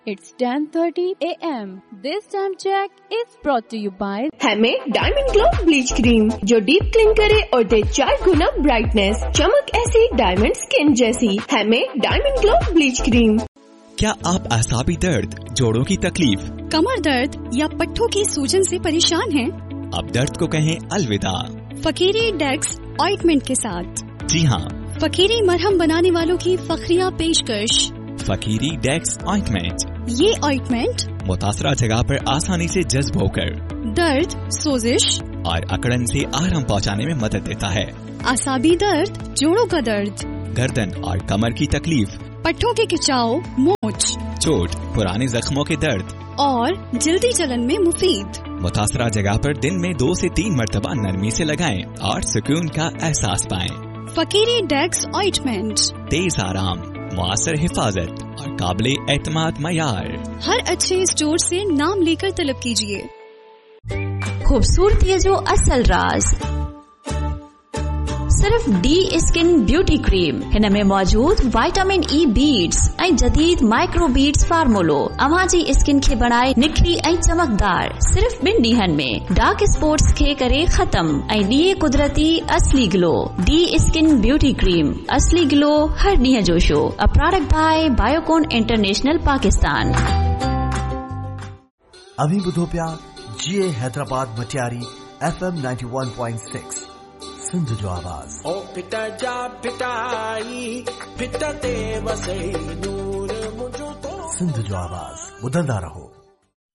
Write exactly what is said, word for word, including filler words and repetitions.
It's ten thirty a m This time check is brought to you by हमें diamond glow bleach cream जो deep clean करे और दे चार गुना brightness, चमक ऐसी डायमंड स्किन जैसी। हमें डायमंड ग्लो ब्लीच क्रीम। क्या आप असाबी दर्द, जोड़ों की तकलीफ, कमर दर्द या पट्टों की सूजन से परेशान हैं? अब दर्द को कहें अलविदा फकीरी डेक्स ऑइंटमेंट के साथ। जी हाँ, फकीरी मरहम बनाने वालों की फखरिया पेशकश फकीरी डेक्स ऑइंटमेंट। ये ऑइंटमेंट मुतासरा जगह पर आसानी से जज्ब होकर दर्द, सोजिश और अकड़न से आराम पहुंचाने में मदद देता है। असाबी दर्द, जोड़ों का दर्द, गर्दन और कमर की तकलीफ, पट्टों के खिंचाव, मोच, चोट, पुराने जख्मों के दर्द और जल्दी जलन में मुफीद। मुतासरा जगह पर दिन में दो से तीन मरतबा नरमी से लगाएं और सुकून का एहसास पाएं। फकीरी डेक्स ऑइंटमेंट, तेज आराम, मुआसर हिफाजत और काबिले एतमाद मयार। हर अच्छे स्टोर से नाम लेकर तलब कीजिए। खूबसूरती जो असल राज सिर्फ डी स्किन ब्यूटी क्रीम हिन में मौजूद विटामिन ई बीड्स ऐं जदीद माइक्रो बीड्स फार्मूलो अवां जी स्किन खे बनाए निखरी ऐं चमकदार सिर्फ ॿिन ॾींहनि में डार्क स्पॉट्स खे करे खत्म ऐं ॾिए कुदरती असली glow. D skin beauty cream, असली ग्लो हर ॾींहं जो show. A product bye Biocon international Pakistan. अभी ॿुधो पिया जीए Hyderabad Matiari F M ninety one point six Sindh जो आवाज़। ओ पिता जा पिटाई पिता ते वसे नूर मुझो तो सिंध जो आवाज़ ॿुधंदा रहो।